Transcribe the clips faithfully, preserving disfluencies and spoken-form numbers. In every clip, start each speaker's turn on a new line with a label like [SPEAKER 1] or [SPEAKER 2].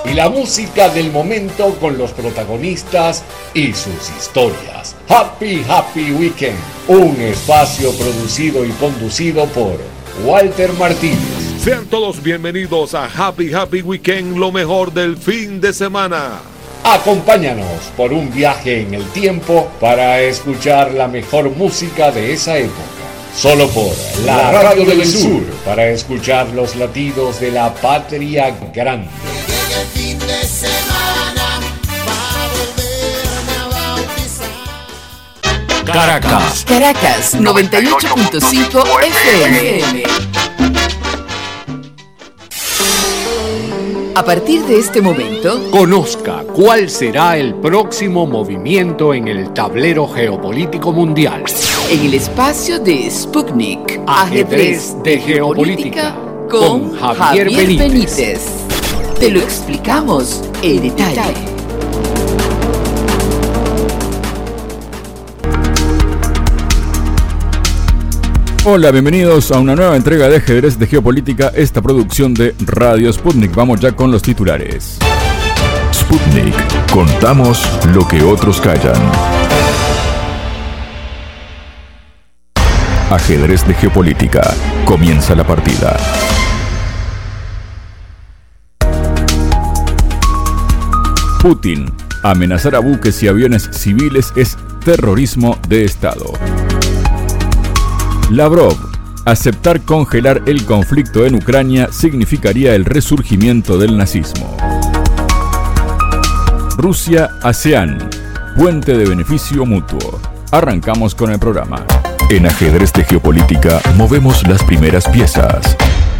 [SPEAKER 1] y la música del momento con los protagonistas y sus historias. Happy Happy Weekend, un espacio producido y conducido por Walter Martínez.
[SPEAKER 2] Sean todos bienvenidos a Happy Happy Weekend, lo mejor del fin de semana.
[SPEAKER 1] Acompáñanos por un viaje en el tiempo para escuchar la mejor música de esa época. Solo por la Radio del Sur, para escuchar los latidos de la patria grande.
[SPEAKER 3] Llega el fin de semana para volverme a bautizar.
[SPEAKER 4] Caracas. Caracas, noventa y ocho punto cinco F M. A partir de este momento,
[SPEAKER 5] conozca cuál será el próximo movimiento en el tablero geopolítico mundial.
[SPEAKER 4] En el espacio de Sputnik,
[SPEAKER 5] Ajedrez de Geopolítica,
[SPEAKER 4] con Javier, Javier Benítez. Benítez. Te lo explicamos en detalle.
[SPEAKER 6] Hola, bienvenidos a una nueva entrega de Ajedrez de Geopolítica, esta producción de Radio Sputnik. Vamos ya con los titulares.
[SPEAKER 7] Sputnik, contamos lo que otros callan. Ajedrez de Geopolítica, comienza la partida.
[SPEAKER 6] Putin, amenazar a buques y aviones civiles es terrorismo de Estado. Lavrov, aceptar congelar el conflicto en Ucrania significaría el resurgimiento del nazismo. Rusia-ASEAN, puente de beneficio mutuo. Arrancamos con el programa.
[SPEAKER 7] En Ajedrez de Geopolítica movemos las primeras piezas.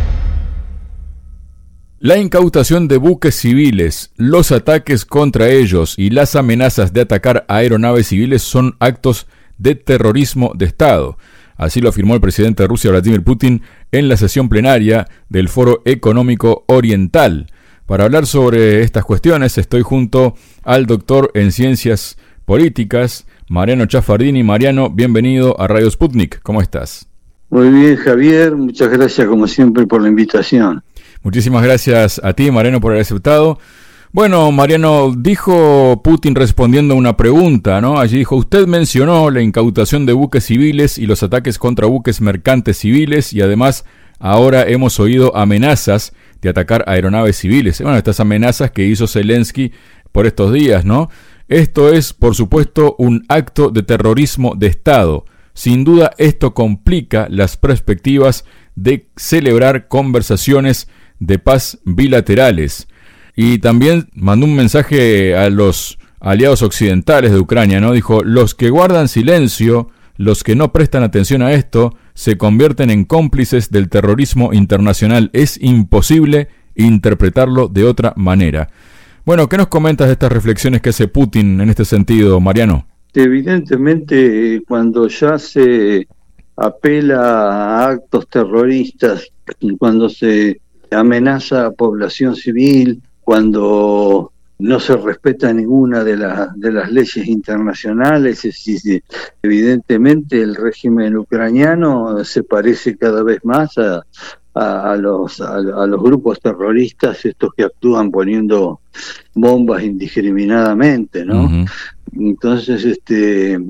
[SPEAKER 6] La incautación de buques civiles, los ataques contra ellos y las amenazas de atacar aeronaves civiles son actos de terrorismo de Estado. Así lo afirmó el presidente de Rusia, Vladimir Putin, en la sesión plenaria del Foro Económico Oriental. Para hablar sobre estas cuestiones estoy junto al doctor en Ciencias Políticas, Mariano Chaffardini. Mariano, bienvenido a Radio Sputnik. ¿Cómo estás?
[SPEAKER 8] Muy bien, Javier. Muchas gracias, como siempre, por la invitación.
[SPEAKER 6] Muchísimas gracias a ti, Mariano, por haber aceptado. Bueno, Mariano, dijo Putin respondiendo a una pregunta, ¿no? Allí dijo, usted mencionó la incautación de buques civiles y los ataques contra buques mercantes civiles y además ahora hemos oído amenazas de atacar aeronaves civiles. Bueno, estas amenazas que hizo Zelensky por estos días, ¿no? Esto es, por supuesto, un acto de terrorismo de Estado. Sin duda, esto complica las perspectivas de celebrar conversaciones de paz bilaterales. Y también mandó un mensaje a los aliados occidentales de Ucrania, ¿no? Dijo, los que guardan silencio, los que no prestan atención a esto, se convierten en cómplices del terrorismo internacional. Es imposible interpretarlo de otra manera. Bueno, ¿qué nos comentas de estas reflexiones que hace Putin en este sentido, Mariano?
[SPEAKER 8] Evidentemente, cuando ya se apela a actos terroristas, cuando se amenaza a población civil, cuando no se respeta ninguna de, la, de las leyes internacionales, es decir, evidentemente el régimen ucraniano se parece cada vez más a, a, a, los, a, a los grupos terroristas, estos que actúan poniendo bombas indiscriminadamente, ¿no? Uh-huh. Entonces, este,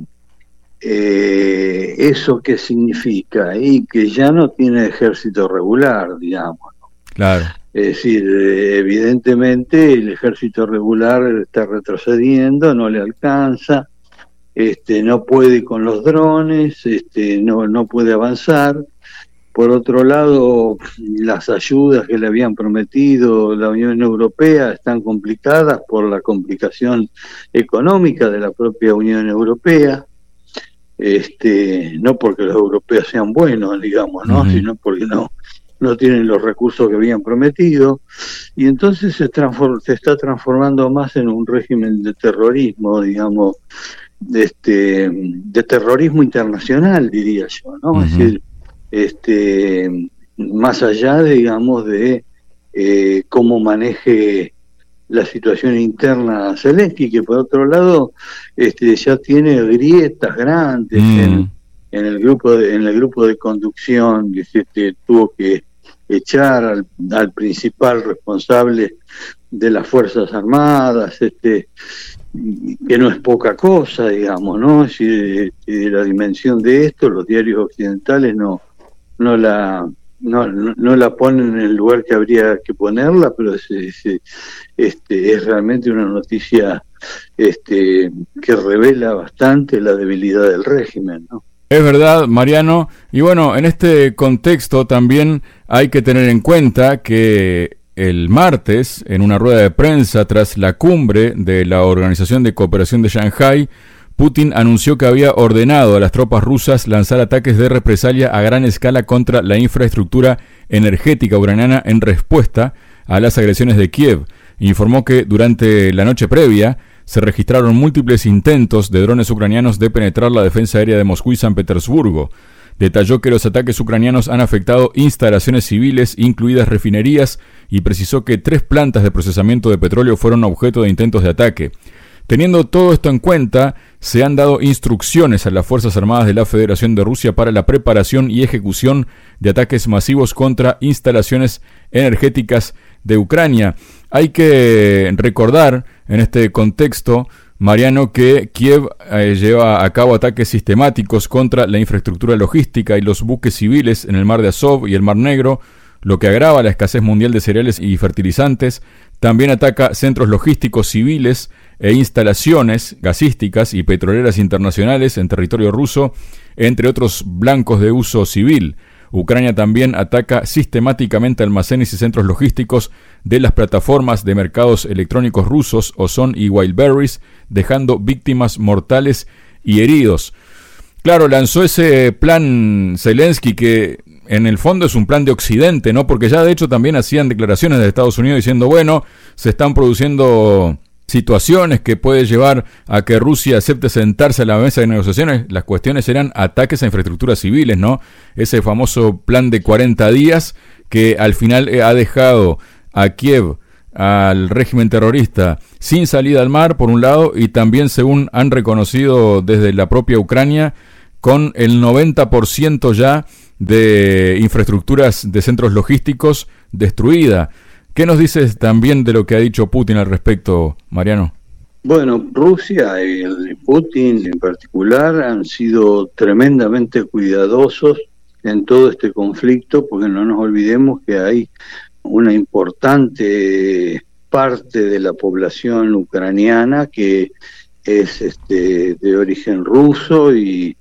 [SPEAKER 8] eh, ¿eso qué significa? Y que ya no tiene ejército regular, digamos, ¿no?
[SPEAKER 6] Claro.
[SPEAKER 8] Es decir, evidentemente el ejército regular está retrocediendo, no le alcanza, este, no puede con los drones, este, no, no puede avanzar. Por otro lado, las ayudas que le habían prometido la Unión Europea están complicadas por la complicación económica de la propia Unión Europea, este, no porque los europeos sean buenos, digamos, ¿no? Uh-huh. Sino porque no no tienen los recursos que habían prometido, y entonces se, transform, se está transformando más en un régimen de terrorismo, digamos, de, este, de terrorismo internacional, diría yo, ¿no? Uh-huh. Es decir, este, más allá, digamos, de eh, cómo maneje la situación interna Zelensky, que por otro lado este, ya tiene grietas grandes mm. en, en el grupo de, en el grupo de conducción, que este, tuvo que echar al, al principal responsable de las Fuerzas Armadas, este, que no es poca cosa, digamos, ¿no? Si de, de la dimensión de esto, los diarios occidentales no, no la no, no, no la ponen en el lugar que habría que ponerla, pero es, es, este, es realmente una noticia este, que revela bastante la debilidad del régimen, ¿no?
[SPEAKER 6] Es verdad, Mariano, y bueno, en este contexto también hay que tener en cuenta que el martes, en una rueda de prensa tras la cumbre de la Organización de Cooperación de Shanghái, Putin anunció que había ordenado a las tropas rusas lanzar ataques de represalia a gran escala contra la infraestructura energética ucraniana en respuesta a las agresiones de Kiev. Informó que durante la noche previa se registraron múltiples intentos de drones ucranianos de penetrar la defensa aérea de Moscú y San Petersburgo. Detalló que los ataques ucranianos han afectado instalaciones civiles, incluidas refinerías, y precisó que tres plantas de procesamiento de petróleo fueron objeto de intentos de ataque. Teniendo todo esto en cuenta, se han dado instrucciones a las Fuerzas Armadas de la Federación de Rusia para la preparación y ejecución de ataques masivos contra instalaciones energéticas de Ucrania. Hay que recordar en este contexto, Mariano, que Kiev eh, lleva a cabo ataques sistemáticos contra la infraestructura logística y los buques civiles en el Mar de Azov y el Mar Negro, lo que agrava la escasez mundial de cereales y fertilizantes. También ataca centros logísticos civiles e instalaciones gasísticas y petroleras internacionales en territorio ruso, entre otros blancos de uso civil. Ucrania también ataca sistemáticamente almacenes y centros logísticos de las plataformas de mercados electrónicos rusos Ozon y Wildberries, dejando víctimas mortales y heridos. Claro, lanzó ese plan Zelensky que en el fondo es un plan de Occidente, ¿no? Porque ya de hecho también hacían declaraciones de Estados Unidos diciendo, bueno, se están produciendo situaciones que puede llevar a que Rusia acepte sentarse a la mesa de negociaciones. Las cuestiones eran ataques a infraestructuras civiles, ¿no? Ese famoso plan de cuarenta días que al final ha dejado a Kiev, al régimen terrorista, sin salida al mar, por un lado, y también, según han reconocido desde la propia Ucrania, con el noventa por ciento ya de infraestructuras de centros logísticos destruida. ¿Qué nos dices también de lo que ha dicho Putin al respecto, Mariano?
[SPEAKER 8] Bueno, Rusia y Putin en particular han sido tremendamente cuidadosos en todo este conflicto, porque no nos olvidemos que hay una importante parte de la población ucraniana que es este, de origen ruso y,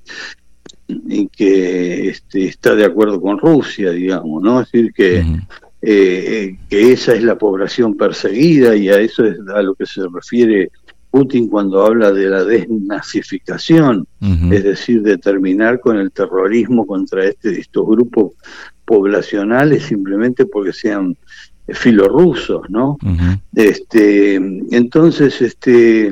[SPEAKER 8] y que este, está de acuerdo con Rusia, digamos, ¿no? Es decir, que, uh-huh. eh, que esa es la población perseguida, y a eso es a lo que se refiere Putin cuando habla de la desnazificación, uh-huh. es decir, de terminar con el terrorismo contra este, estos grupos poblacionales simplemente porque sean filorrusos, ¿no? Uh-huh. Este, entonces, este,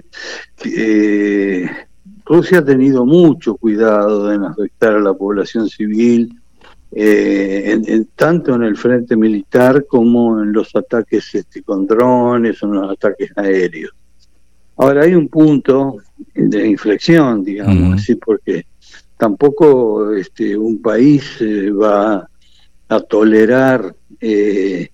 [SPEAKER 8] eh, Rusia ha tenido mucho cuidado en afectar a la población civil, eh, en, en, tanto en el frente militar como en los ataques este, con drones o en los ataques aéreos. Ahora hay un punto de inflexión, digamos, uh-huh. así, porque tampoco este, un país eh, va a tolerar eh,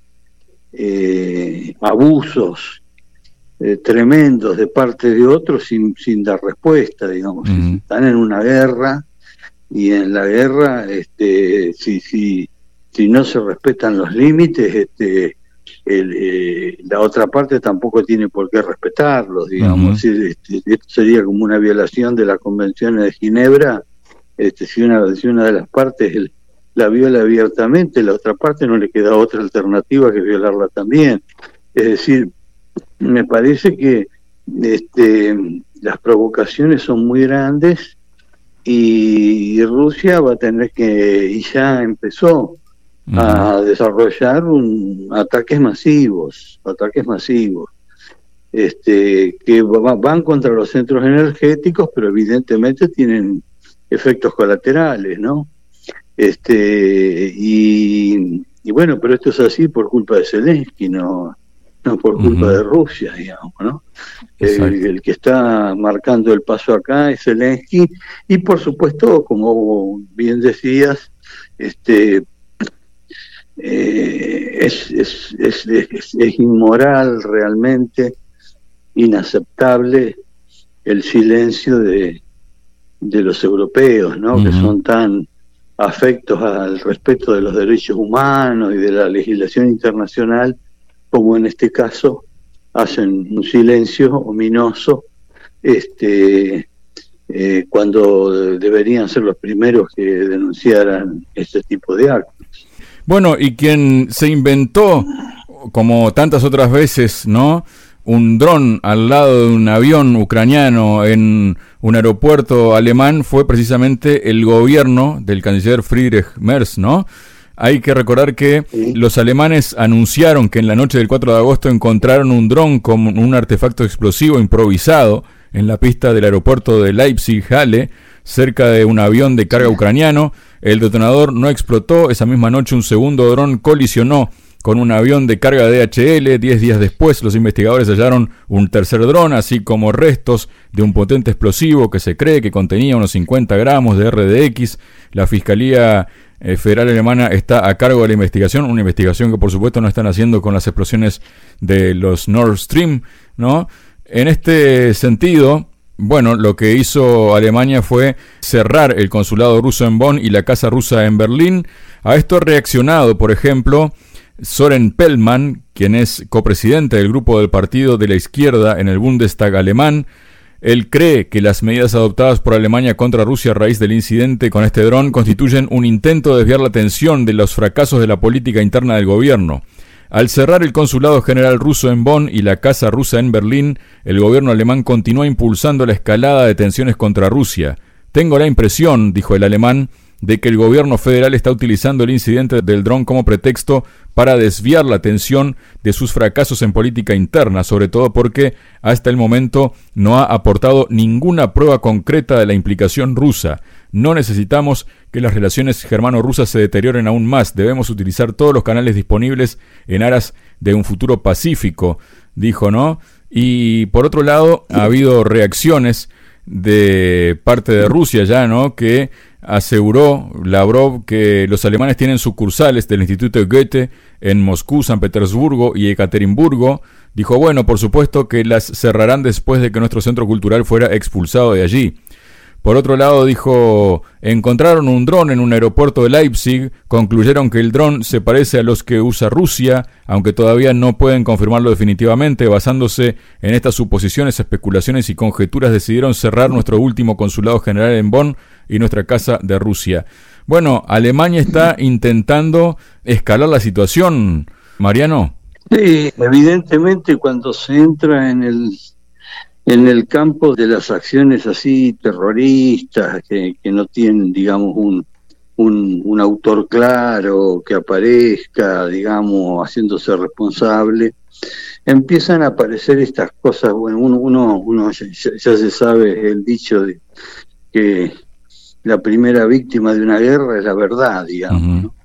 [SPEAKER 8] eh, abusos eh, tremendos de parte de otros sin, sin dar respuesta, digamos. Uh-huh. Están en una guerra, y en la guerra, este, si, si, si no se respetan los límites, este, el, eh, la otra parte tampoco tiene por qué respetarlos, digamos. Uh-huh. este, esto sería como una violación de las convenciones de Ginebra. Este, si, una, si una de las partes el, la viola abiertamente, la otra parte no le queda otra alternativa que violarla también. Es decir, me parece que este, las provocaciones son muy grandes, y, y Rusia va a tener que, y ya empezó uh-huh. a desarrollar un, ataques masivos, ataques masivos, este, que va, van contra los centros energéticos, pero evidentemente tienen efectos colaterales, ¿no? Este, y, y bueno, pero esto es así por culpa de Zelensky, no, no por culpa uh-huh. de Rusia, digamos, ¿no? El, el que está marcando el paso acá es Zelensky, y por supuesto, como bien decías, este, eh, es, es, es, es, es inmoral realmente, inaceptable el silencio de, de los europeos, ¿no? Uh-huh. Que son tan afectos al respeto de los derechos humanos y de la legislación internacional, como en este caso hacen un silencio ominoso, este eh, cuando deberían ser los primeros que denunciaran este tipo de actos.
[SPEAKER 6] Bueno, y quien se inventó, como tantas otras veces, ¿no?, un dron al lado de un avión ucraniano en un aeropuerto alemán fue precisamente el gobierno del canciller Friedrich Merz, ¿no? Hay que recordar que sí. Los alemanes anunciaron que en la noche del cuatro de agosto encontraron un dron con un artefacto explosivo improvisado en la pista del aeropuerto de Leipzig-Halle, cerca de un avión de carga ucraniano. El detonador no explotó. Esa misma noche un segundo dron colisionó con un avión de carga D H L. Diez días después, los investigadores hallaron un tercer dron, así como restos de un potente explosivo que se cree que contenía unos cincuenta gramos de R D X. La Fiscalía eh, Federal Alemana está a cargo de la investigación, una investigación que por supuesto no están haciendo con las explosiones de los Nord Stream, ¿no? En este sentido, bueno, lo que hizo Alemania fue cerrar el consulado ruso en Bonn y la casa rusa en Berlín. A esto ha reaccionado, por ejemplo, Soren Pellmann, quien es copresidente del grupo del partido de la izquierda en el Bundestag alemán. Él cree que las medidas adoptadas por Alemania contra Rusia a raíz del incidente con este dron constituyen un intento de desviar la atención de los fracasos de la política interna del gobierno. Al cerrar el consulado general ruso en Bonn y la casa rusa en Berlín, el gobierno alemán continúa impulsando la escalada de tensiones contra Rusia. Tengo la impresión, dijo el alemán, de que el gobierno federal está utilizando el incidente del dron como pretexto para desviar la atención de sus fracasos en política interna, sobre todo porque hasta el momento no ha aportado ninguna prueba concreta de la implicación rusa. No necesitamos que las relaciones germano-rusas se deterioren aún más. Debemos utilizar todos los canales disponibles en aras de un futuro pacífico, dijo, ¿no? Y por otro lado, ha habido reacciones de parte de Rusia ya, ¿no?, que aseguró Lavrov que los alemanes tienen sucursales del Instituto Goethe en Moscú, San Petersburgo y Ekaterimburgo. Dijo, bueno, por supuesto que las cerrarán después de que nuestro centro cultural fuera expulsado de allí. Por otro lado, dijo, encontraron un dron en un aeropuerto de Leipzig, concluyeron que el dron se parece a los que usa Rusia, aunque todavía no pueden confirmarlo definitivamente. Basándose en estas suposiciones, especulaciones y conjeturas, decidieron cerrar nuestro último consulado general en Bonn y nuestra casa de Rusia. Bueno, Alemania está intentando escalar la situación, Mariano.
[SPEAKER 8] Sí, evidentemente cuando se entra en el en el campo de las acciones así terroristas, que, que no tienen, digamos, un, un, un autor claro que aparezca, digamos, haciéndose responsable, empiezan a aparecer estas cosas. Bueno, uno, uno, uno ya, ya se sabe el dicho de que la primera víctima de una guerra es la verdad, digamos, uh-huh. ¿no?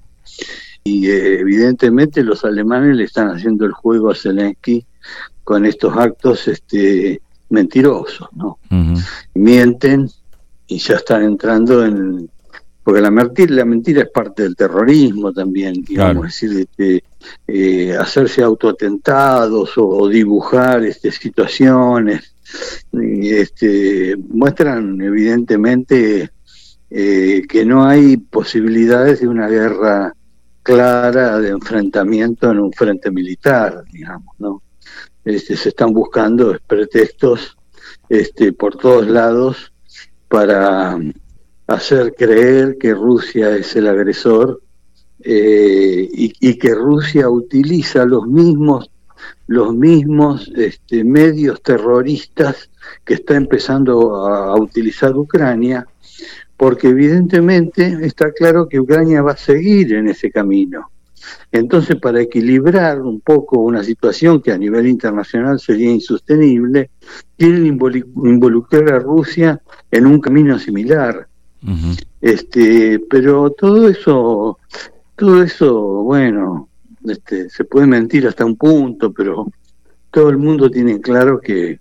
[SPEAKER 8] Y eh, evidentemente los alemanes le están haciendo el juego a Zelensky con estos actos este mentirosos, ¿no? Uh-huh. Mienten y ya están entrando en... Porque la mentira, la mentira es parte del terrorismo también, digamos, claro. Es decir, este, eh, hacerse autoatentados o, o dibujar este, situaciones, y, este, muestran evidentemente eh, que no hay posibilidades de una guerra clara de enfrentamiento en un frente militar, digamos, ¿no? Este, se están buscando pretextos este, por todos lados para hacer creer que Rusia es el agresor eh, y, y que Rusia utiliza los mismos los mismos este, medios terroristas que está empezando a, a utilizar Ucrania, porque evidentemente está claro que Ucrania va a seguir en ese camino. Entonces, para equilibrar un poco una situación que a nivel internacional sería insostenible, quieren involucrar a Rusia en un camino similar. Uh-huh. Este, pero todo eso, todo eso, bueno, este, se puede mentir hasta un punto, pero todo el mundo tiene claro que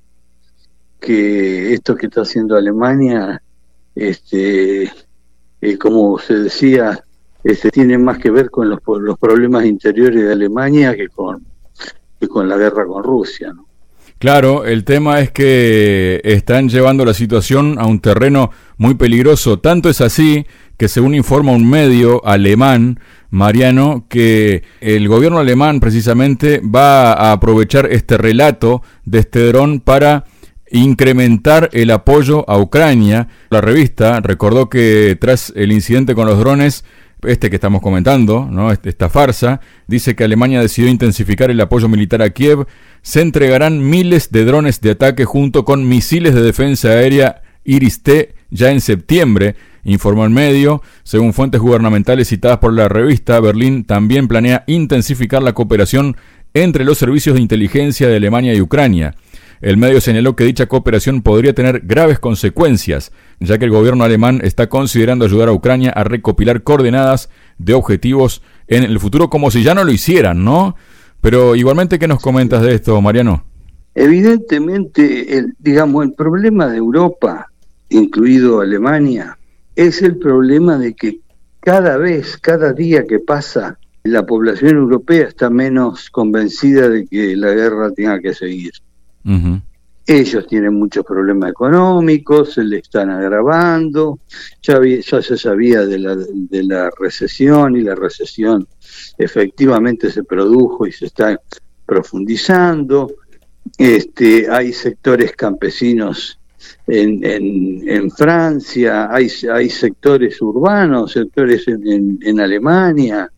[SPEAKER 8] que esto que está haciendo Alemania, este, eh, como se decía, este, tienen más que ver con los, los problemas interiores de Alemania que con, que con la guerra con Rusia, ¿no?
[SPEAKER 6] Claro, el tema es que están llevando la situación a un terreno muy peligroso. Tanto es así que, según informa un medio alemán, Mariano, que el gobierno alemán precisamente va a aprovechar este relato de este dron para incrementar el apoyo a Ucrania. La revista recordó que tras el incidente con los drones, este que estamos comentando, ¿no?, esta farsa, dice que Alemania decidió intensificar el apoyo militar a Kiev. Se entregarán miles de drones de ataque junto con misiles de defensa aérea Iris-T ya en septiembre, informó el medio. Según fuentes gubernamentales citadas por la revista, Berlín también planea intensificar la cooperación entre los servicios de inteligencia de Alemania y Ucrania. El medio señaló que dicha cooperación podría tener graves consecuencias, ya que el gobierno alemán está considerando ayudar a Ucrania a recopilar coordenadas de objetivos en el futuro, como si ya no lo hicieran, ¿no? Pero igualmente, ¿qué nos comentas de esto, Mariano?
[SPEAKER 8] Evidentemente, el, digamos, el problema de Europa, incluido Alemania, es el problema de que cada vez, cada día que pasa, la población europea está menos convencida de que la guerra tenga que seguir. Uh-huh. Ellos tienen muchos problemas económicos, se le están agravando, ya, había, ya se sabía de la, de la recesión, y la recesión efectivamente se produjo y se está profundizando. Este, hay sectores campesinos en, en, en Francia, hay, hay sectores urbanos, sectores en, en, en Alemania,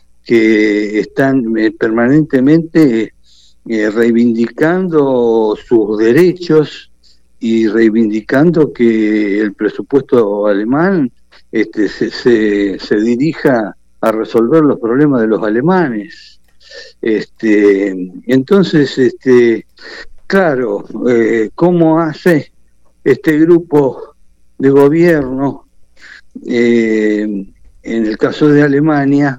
[SPEAKER 8] que están eh, permanentemente eh, reivindicando sus derechos y reivindicando que el presupuesto alemán este, se, se, se dirija a resolver los problemas de los alemanes. Este, entonces, este, claro, eh, ¿cómo hace este grupo de gobierno, eh, en el caso de Alemania,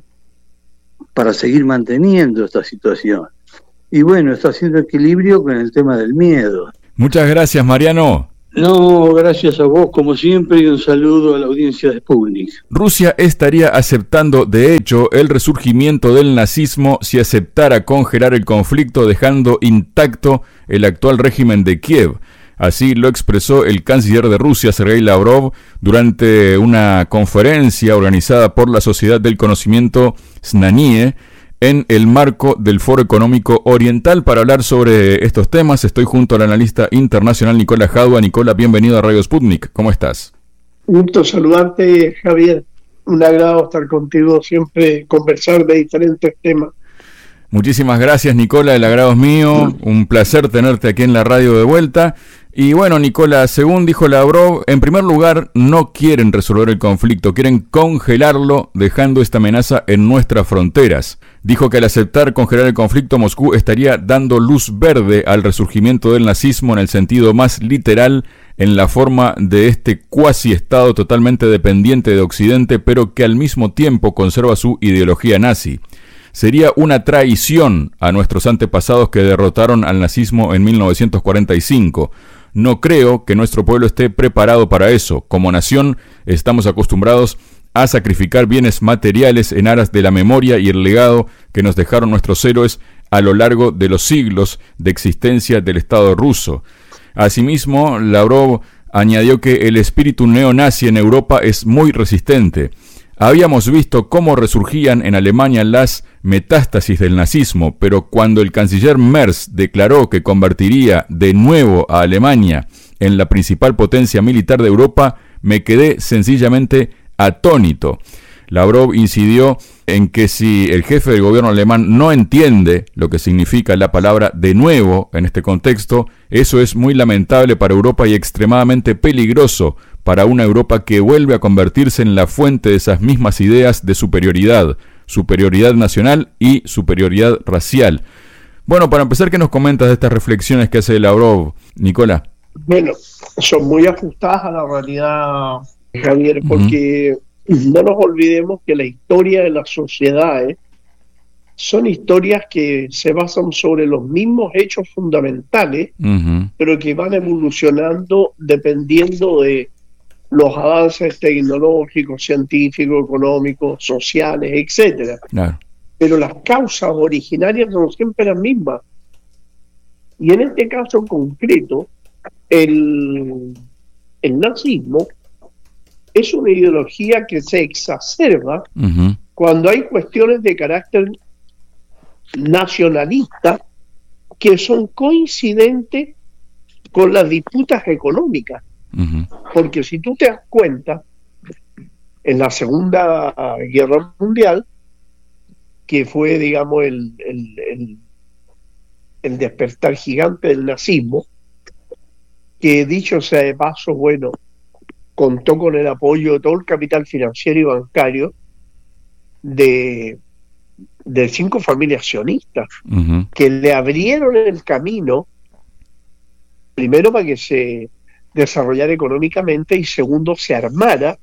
[SPEAKER 8] para seguir manteniendo esta situación? Y bueno, está haciendo equilibrio con el tema del miedo.
[SPEAKER 6] Muchas gracias, Mariano.
[SPEAKER 8] No, gracias a vos como siempre, y un saludo a la audiencia de Sputnik.
[SPEAKER 6] Rusia estaría aceptando, de hecho, el resurgimiento del nazismo si aceptara congelar el conflicto, dejando intacto el actual régimen de Kiev. Así lo expresó el canciller de Rusia, Sergei Lavrov, durante una conferencia organizada por la Sociedad del Conocimiento Znanie, en el marco del Foro Económico Oriental. Para hablar sobre estos temas estoy junto al analista internacional Nicolás Jadua. Nicolás, bienvenido a Radio Sputnik. ¿Cómo estás?
[SPEAKER 9] Un gusto saludarte, Javier. Un agrado estar contigo, siempre conversar de diferentes temas.
[SPEAKER 6] Muchísimas gracias, Nicolás, el agrado es mío. Un placer tenerte aquí en la radio de vuelta. Y bueno, Nicolás, según dijo Lavrov, en primer lugar, no quieren resolver el conflicto, quieren congelarlo, dejando esta amenaza en nuestras fronteras. Dijo que al aceptar congelar el conflicto, Moscú estaría dando luz verde al resurgimiento del nazismo en el sentido más literal, en la forma de este cuasi-estado totalmente dependiente de Occidente, pero que al mismo tiempo conserva su ideología nazi. Sería una traición a nuestros antepasados que derrotaron al nazismo en mil novecientos cuarenta y cinco. No creo que nuestro pueblo esté preparado para eso. Como nación, estamos acostumbrados a sacrificar bienes materiales en aras de la memoria y el legado que nos dejaron nuestros héroes a lo largo de los siglos de existencia del Estado ruso. Asimismo, Lavrov añadió que el espíritu neonazi en Europa es muy resistente. Habíamos visto cómo resurgían en Alemania las metástasis del nazismo, pero cuando el canciller Merz declaró que convertiría de nuevo a Alemania en la principal potencia militar de Europa, me quedé sencillamente atónito. Lavrov incidió en que si el jefe del gobierno alemán no entiende lo que significa la palabra de nuevo en este contexto, eso es muy lamentable para Europa y extremadamente peligroso para una Europa que vuelve a convertirse en la fuente de esas mismas ideas de superioridad, superioridad nacional y superioridad racial. Bueno, para empezar, ¿qué nos comentas de estas reflexiones que hace Lavrov, Nicolás?
[SPEAKER 9] Bueno, son muy ajustadas a la realidad, Javier, porque uh-huh. no nos olvidemos que la historia de las sociedades son historias que se basan sobre los mismos hechos fundamentales, uh-huh. pero que van evolucionando dependiendo de los avances tecnológicos, científicos, económicos, sociales, etcétera.
[SPEAKER 6] Claro.
[SPEAKER 9] Pero las causas originarias son siempre las mismas. Y en este caso concreto, el, el nazismo es una ideología que se exacerba uh-huh. cuando hay cuestiones de carácter nacionalista que son coincidentes con las disputas económicas. Uh-huh. Porque si tú te das cuenta, en la Segunda Guerra Mundial, que fue, digamos, el, el, el, el despertar gigante del nazismo, que dicho sea de paso, bueno, contó con el apoyo de todo el capital financiero y bancario de, de cinco familias sionistas, uh-huh. que le abrieron el camino, primero para que se desarrollara económicamente y segundo se armara,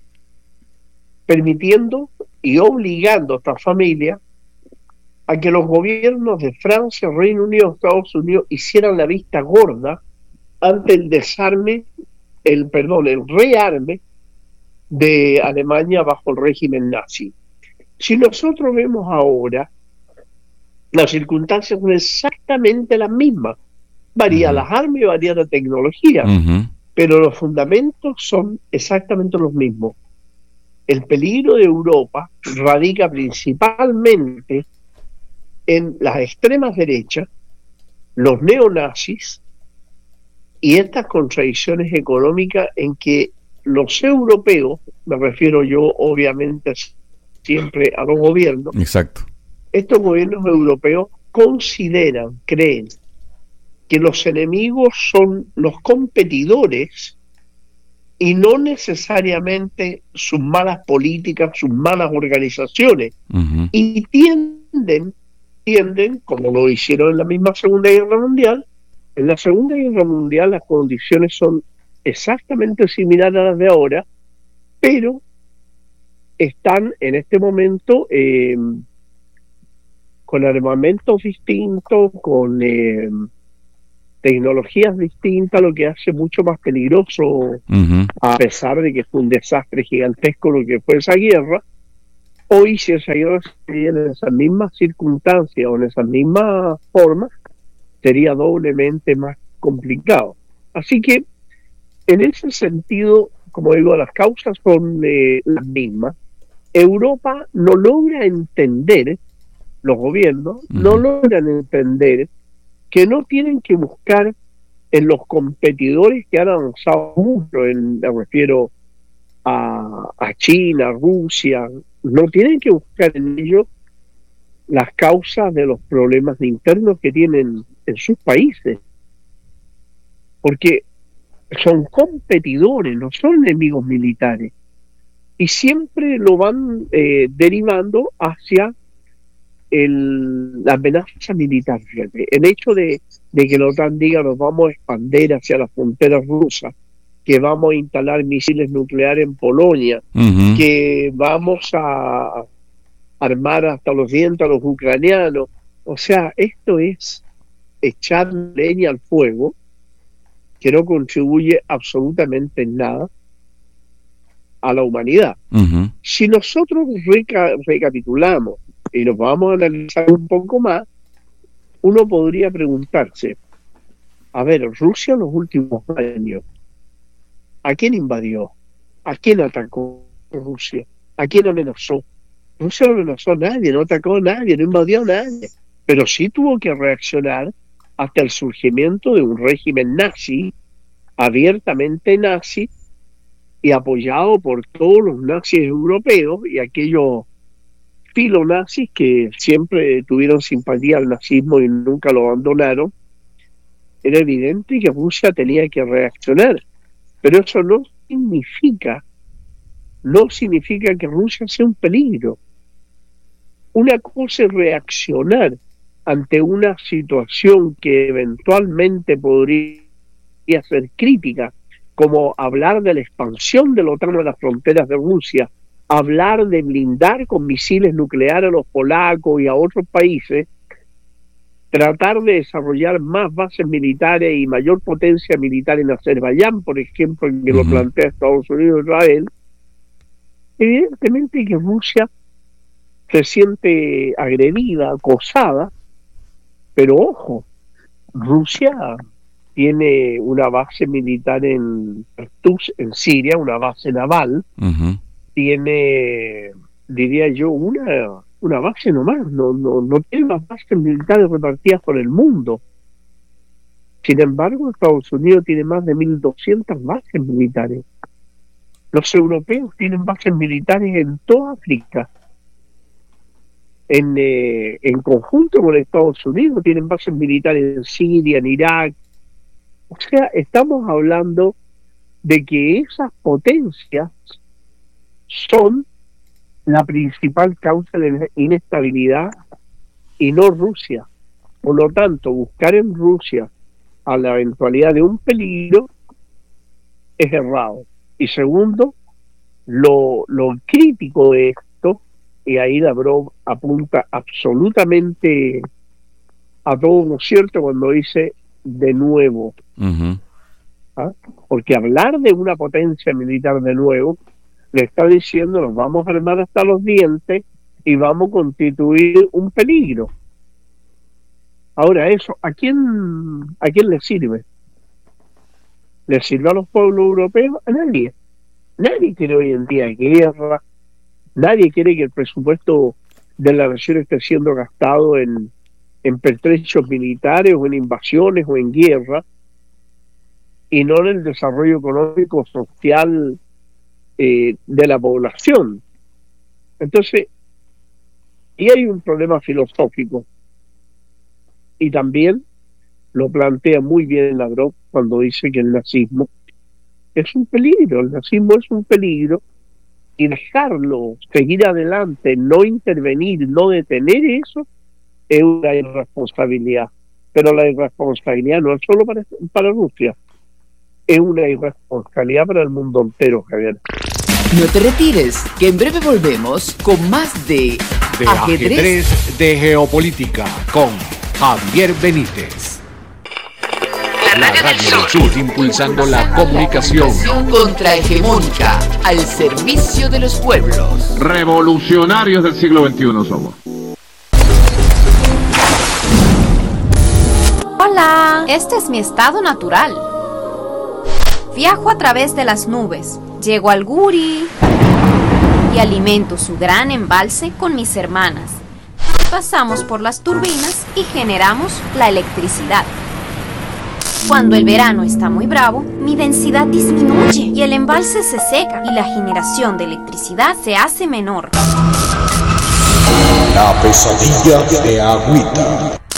[SPEAKER 9] permitiendo y obligando a esta familia a que los gobiernos de Francia, Reino Unido, Estados Unidos hicieran la vista gorda ante el desarme, el perdón, el rearme de Alemania bajo el régimen nazi. Si nosotros vemos ahora, las circunstancias son exactamente las mismas. Varía uh-huh. las armas y varía la tecnología, uh-huh. pero los fundamentos son exactamente los mismos. El peligro de Europa radica principalmente en las extremas derechas, los neonazis y estas contradicciones económicas en que los europeos, me refiero yo obviamente siempre a los gobiernos,
[SPEAKER 6] exacto.
[SPEAKER 9] Estos gobiernos europeos consideran, creen que los enemigos son los competidores y no necesariamente sus malas políticas, sus malas organizaciones, uh-huh. y tienden, tienden, como lo hicieron en la misma Segunda Guerra Mundial. En la Segunda Guerra Mundial las condiciones son exactamente similares a las de ahora, pero están en este momento eh, con armamentos distintos, con eh, tecnologías distintas, lo que hace mucho más peligroso, uh-huh. a pesar de que fue un desastre gigantesco lo que fue esa guerra. Hoy, si esa guerra se diera en esas mismas circunstancias o en esas mismas formas, sería doblemente más complicado. Así que, en ese sentido, como digo, las causas son eh, las mismas. Europa no logra entender, los gobiernos uh-huh. no logran entender que no tienen que buscar en los competidores que han avanzado mucho, en, me refiero a, a China, Rusia, no tienen que buscar en ellos las causas de los problemas internos que tienen en sus países, porque son competidores, no son enemigos militares, y siempre lo van eh, derivando hacia El, la amenaza militar. Fíjate. El hecho de, de que la OTAN diga nos vamos a expandir hacia las fronteras rusas, que vamos a instalar misiles nucleares en Polonia, uh-huh. que vamos a armar hasta los dientes a los ucranianos. O sea, esto es echar leña al fuego que no contribuye absolutamente en nada a la humanidad. Uh-huh. Si nosotros reca- recapitulamos y nos vamos a analizar un poco más, uno podría preguntarse, a ver, Rusia en los últimos años, ¿a quién invadió? ¿A quién atacó Rusia? ¿A quién amenazó? Rusia no amenazó a nadie, no atacó a nadie, no invadió a nadie, pero sí tuvo que reaccionar hasta el surgimiento de un régimen nazi, abiertamente nazi, y apoyado por todos los nazis europeos y aquellos filonazis que siempre tuvieron simpatía al nazismo y nunca lo abandonaron. Era evidente que Rusia tenía que reaccionar, pero eso no significa no significa que Rusia sea un peligro. Una cosa es reaccionar ante una situación que eventualmente podría ser crítica, como hablar de la expansión de la OTAN a las fronteras de Rusia, hablar de blindar con misiles nucleares a los polacos y a otros países, tratar de desarrollar más bases militares y mayor potencia militar en Azerbaiyán, por ejemplo, que lo plantea Estados Unidos e Israel, evidentemente que Rusia se siente agredida, acosada, pero ojo, Rusia tiene una base militar en Tartus, en Siria, una base naval, uh-huh. tiene, diría yo, una... una base nomás, no, no, no tiene más bases militares repartidas por el mundo. Sin embargo, Estados Unidos tiene más de mil doscientas bases militares. Los europeos tienen bases militares en toda África. En, eh, en conjunto con Estados Unidos tienen bases militares en Siria, en Irak. O sea, estamos hablando de que esas potencias son la principal causa de inestabilidad y no Rusia. Por lo tanto, buscar en Rusia a la eventualidad de un peligro es errado. Y segundo, lo, lo crítico de esto, y ahí Lavrov apunta absolutamente a todo lo cierto cuando dice de nuevo. Uh-huh. ¿Ah? Porque hablar de una potencia militar de nuevo le está diciendo nos vamos a armar hasta los dientes y vamos a constituir un peligro. Ahora eso, ¿a quién, a quién le sirve? ¿Le sirve a los pueblos europeos? A nadie. Nadie quiere hoy en día guerra, nadie quiere que el presupuesto de la nación esté siendo gastado en, en pertrechos militares o en invasiones o en guerra, y no en el desarrollo económico, social eh, de la población. Entonces, y hay un problema filosófico, y también lo plantea muy bien Lavrov cuando dice que el nazismo es un peligro, el nazismo es un peligro, y dejarlo seguir adelante, no intervenir, no detener eso, es una irresponsabilidad. Pero la irresponsabilidad no es solo para, para Rusia, es una irresponsabilidad para el mundo entero, Javier.
[SPEAKER 4] No te retires, que en breve volvemos con más de,
[SPEAKER 5] de ajedrez. ajedrez de geopolítica con Javier Benítez.
[SPEAKER 4] La Radio del Sur,
[SPEAKER 5] impulsando la comunicación
[SPEAKER 4] contrahegemónica al servicio de los pueblos.
[SPEAKER 2] Revolucionarios del siglo veintiuno somos.
[SPEAKER 10] Hola, este es mi estado natural. Viajo a través de las nubes, llego al Guri y alimento su gran embalse con mis hermanas. Pasamos por las turbinas y generamos la electricidad. Cuando el verano está muy bravo, mi densidad disminuye y el embalse se seca y la generación de electricidad se hace menor.
[SPEAKER 11] La pesadilla de Agüita.